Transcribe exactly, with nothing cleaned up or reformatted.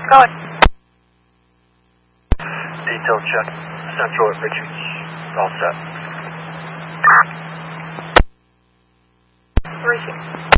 Go ahead. Detail check. Central at Richards. All set. Three six.